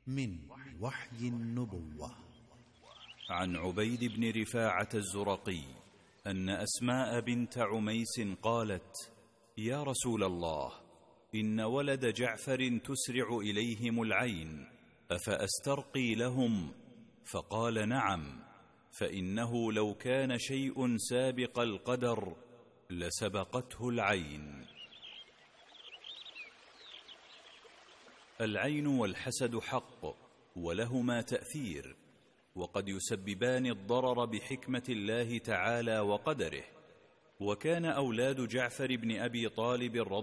من وحي النبوة. عن عبيد بن رفاعة الزرقي أن أسماء بنت عميس قالت: يا رسول الله، إن ولد جعفر تسرع إليهم العين، أفأسترقي لهم؟ فقال: نعم، فإنه لو كان شيء سابق القدر لسبقته العين. العين والحسد حق، ولهما تأثير، وقد يسببان الضرر بحكمة الله تعالى وقدره. وكان أولاد جعفر بن أبي طالب